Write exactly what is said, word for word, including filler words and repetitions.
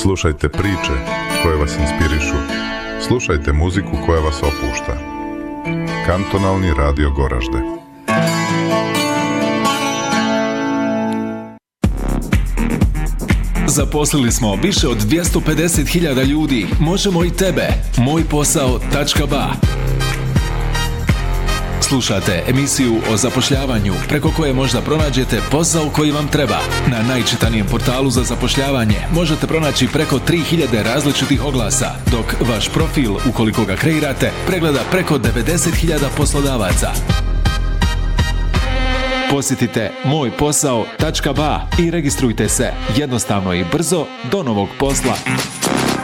Slušajte priče koje vas inspirišu. Slušajte muziku koja vas opušta. Kantonalni radio Goražde. Zaposlili smo više od dvjesto pedeset hiljada ljudi. Možemo i tebe. moj posao tačka ba. Slušate emisiju o zapošljavanju preko koje možda pronađete posao koji vam treba. Na najčitanijem portalu za zapošljavanje možete pronaći preko tri hiljade različitih oglasa, dok vaš profil, ukoliko ga kreirate, pregleda preko devedeset hiljada poslodavaca. Posjetite moj posao tačka ba i registrujte se jednostavno i brzo do novog posla.